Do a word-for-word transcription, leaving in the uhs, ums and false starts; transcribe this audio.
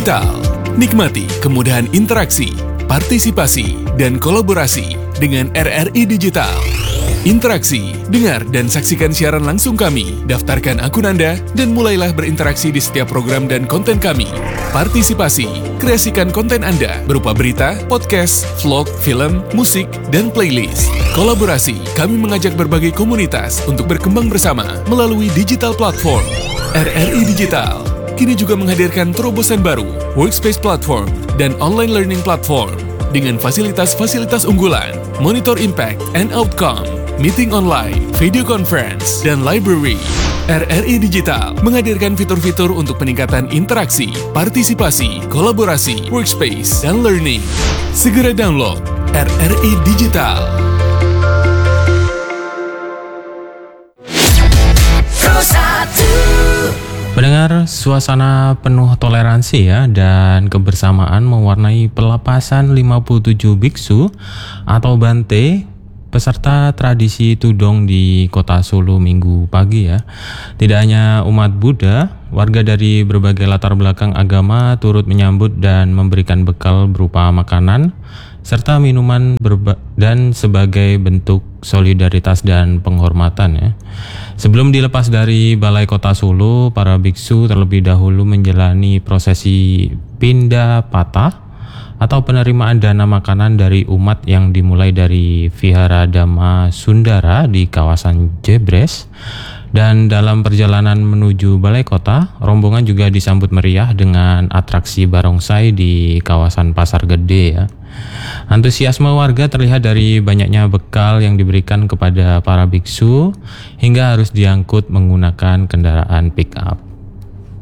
Digital. Nikmati kemudahan interaksi, partisipasi, dan kolaborasi dengan R R I Digital. Interaksi, dengar dan saksikan siaran langsung kami, daftarkan akun Anda, dan mulailah berinteraksi di setiap program dan konten kami. Partisipasi, kreasikan konten Anda berupa berita, podcast, vlog, film, musik, dan playlist. Kolaborasi, kami mengajak berbagai komunitas untuk berkembang bersama melalui digital platform. R R I Digital kini juga menghadirkan terobosan baru, workspace platform, dan online learning platform dengan fasilitas-fasilitas unggulan, monitor impact and outcome, meeting online, video conference, dan library. R R I Digital menghadirkan fitur-fitur untuk peningkatan interaksi, partisipasi, kolaborasi, workspace, dan learning. Segera download R R I Digital. Pendengar, suasana penuh toleransi ya dan kebersamaan mewarnai pelepasan lima puluh tujuh biksu atau bante peserta tradisi tudong di kota Solo Minggu pagi ya. Tidak hanya umat Buddha, warga dari berbagai latar belakang agama turut menyambut dan memberikan bekal berupa makanan serta minuman berba- dan sebagai bentuk solidaritas dan penghormatan ya. Sebelum dilepas dari Balai Kota Solo, para biksu terlebih dahulu menjalani prosesi pindah patah atau penerimaan dana makanan dari umat yang dimulai dari Vihara Dhamma Sundara di kawasan Jebres. Dan dalam perjalanan menuju Balai Kota, rombongan juga disambut meriah dengan atraksi barongsai di kawasan Pasar Gede ya. Antusiasme warga terlihat dari banyaknya bekal yang diberikan kepada para biksu hingga harus diangkut menggunakan kendaraan pick up.